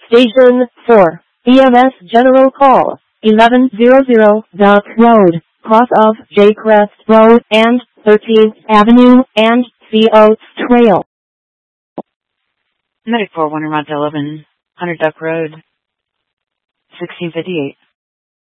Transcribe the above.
Station 4, EMS General Call, 1100 Duck Road, cross of J Crest Road and 13th Avenue and C Oaks Trail. Medic 411 Route 11, 100 Duck Road, 1658.